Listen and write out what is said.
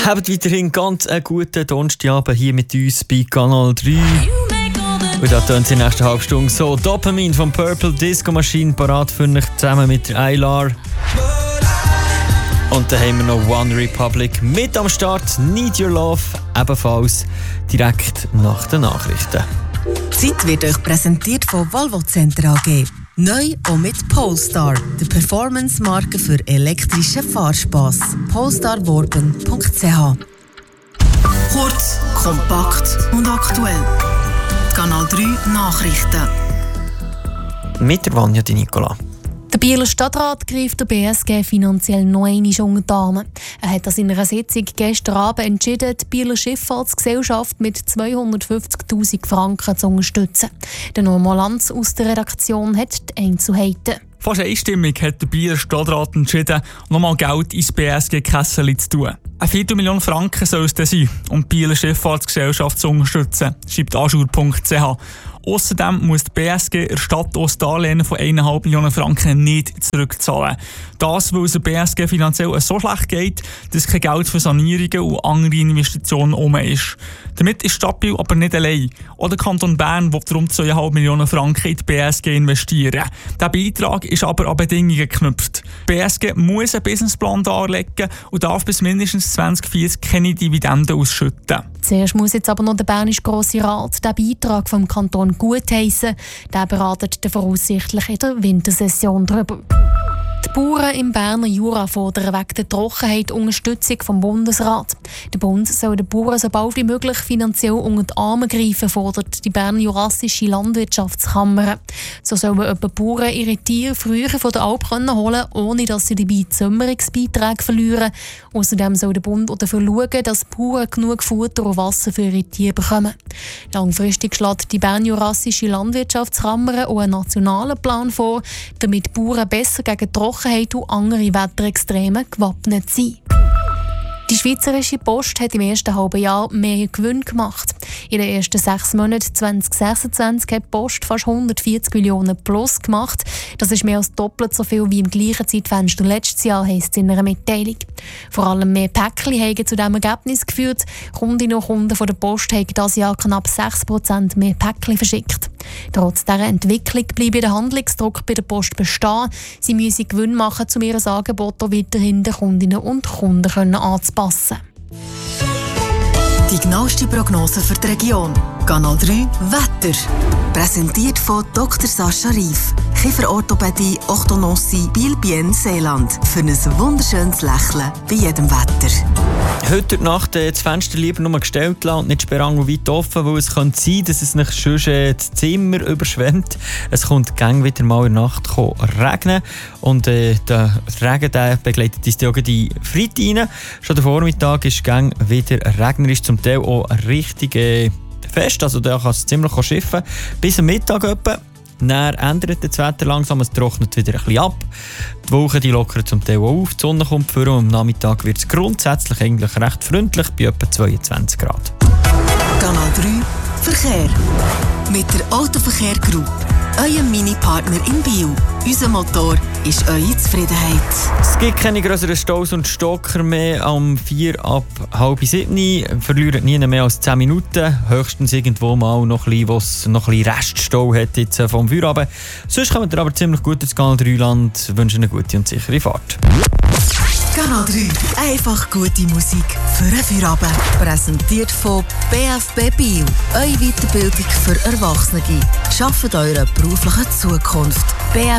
Habt weiterhin ganz einen guten Donnerstagabend hier mit uns bei Kanal 3. Und da tönt es in der nächsten Halbstunde so. Dopamine vom Purple Disco Machine parat für euch zusammen mit der Aylar. Und dann haben wir noch One Republic mit am Start. Need Your Love, ebenfalls direkt nach den Nachrichten. Die Zeit wird euch präsentiert von Volvo Center AG. Neu auch mit Polestar, der Performance-Marke für elektrischen Fahrspass. polestarworben.ch. Kurz, kompakt und aktuell. Kanal 3 Nachrichten. Mit der Vanja Di Nicola. Der Bieler Stadtrat greift der BSG finanziell noch einmal unter die Arme. Er hat an seiner Sitzung gestern Abend entschieden, die Bieler Schifffahrtsgesellschaft mit 250'000 Franken zu unterstützen. Der Norma Lanz aus der Redaktion hat die Einzelheiten. Fast einstimmig hat der Bieler Stadtrat entschieden, nochmal Geld ins BSG-Kessel zu tun. 1 Viertelmillion Franken soll es dann sein, um die Bieler Schifffahrtsgesellschaft zu unterstützen, schreibt ajour.ch. Außerdem muss die BSG der Stadt auch Darlehen von 1,5 Millionen Franken nicht zurückzahlen. Das, weil es der BSG finanziell so schlecht geht, dass kein Geld für Sanierungen und andere Investitionen herum ist. Damit ist die Stadt Biel aber nicht allein. Auch der Kanton Bern will rund 2,5 Millionen Franken in die BSG investieren. Dieser Beitrag ist aber an Bedingungen geknüpft. Die BSG muss einen Businessplan darlegen und darf bis mindestens 2040 keine Dividenden ausschütten. Zuerst muss jetzt aber noch der Bernische Grosse Rat den Beitrag vom Kanton gutheissen. Der beratet dann voraussichtlich in der Wintersession darüber. Die Bauern im Berner Jura fordern wegen der Trockenheit Unterstützung vom Bundesrat. Der Bund soll den Bauern so bald wie möglich finanziell unter die Arme greifen, fordert die Berner Jurassische Landwirtschaftskammer. So sollen etwa Bauern ihre Tiere früher von der Alp holen, ohne dass sie dabei die Sommerungsbeiträge verlieren. Außerdem soll der Bund auch dafür schauen, dass die Bauern genug Futter und Wasser für ihre Tiere bekommen. Langfristig schlägt die Berner Jurassische Landwirtschaftskammer auch einen nationalen Plan vor, damit die Bauern besser gegen Trockenheit und andere Wetterextreme gewappnet sind. Die Schweizerische Post hat im ersten halben Jahr mehr Gewinn gemacht. In den ersten 6 Monaten 2026 hat die Post fast 140 Millionen plus gemacht. Das ist mehr als doppelt so viel wie im gleichen Zeitfenster letztes Jahr, heisst es in einer Mitteilung. Vor allem mehr Päckchen haben zu diesem Ergebnis geführt. Kundinnen und Kunden von der Post haben dieses Jahr knapp 6% mehr Päckchen verschickt. Trotz dieser Entwicklung bleibe der Handlungsdruck bei der Post bestehen. Sie müssen Gewinn machen, um ihr Angebot auch weiterhin den Kundinnen und Kunden anzupassen. Die genaueste Prognose für die Region. Kanal 3 Wetter. Präsentiert von Dr. Sascha Rief. Kieferorthopädie, Orthodontie, Biel-Bien, Seeland. Für ein wunderschönes Lächeln bei jedem Wetter. Heute Nacht das Fenster lieber nur gestellt lassen und nicht sperrang und weit offen, weil es könnte sein, dass es nicht schon das Zimmer überschwemmt. Es kommt gang wieder mal in der Nacht regnen und der Regen der begleitet uns auch die Freitag rein. Schon der Vormittag ist gang wieder regnerisch, zum Teil auch richtig fest, also da kann es ziemlich schiffen. Bis am Mittag etwa. Dann ändert das Wetter langsam, es trocknet wieder ein bisschen ab. Die Wolken die lockern zum Teil auf, die Sonne kommt vor und am Nachmittag wird es grundsätzlich eigentlich recht freundlich bei etwa 22 Grad. Kanal 3 Verkehr. Mit der Autoverkehr Group. Eurem Mini-Partner in Biel. Unser Motor ist eure Zufriedenheit. Es gibt keine grösseren Staus und Stocker mehr. Am 4 ab 6:30 verlieren nie mehr als 10 Minuten. Höchstens irgendwo mal noch ein bisschen, wo es noch ein bisschen Reststau hat jetzt vom Feierabend. Sonst kommt ihr aber ziemlich gut ins Kanal 3 Land. Wünschen eine gute und sichere Fahrt. Kanal 3. Einfach gute Musik für einen Feierabend. Präsentiert von BFB Biel. Eure Weiterbildung für Erwachsene. Schafft eure berufliche Zukunft.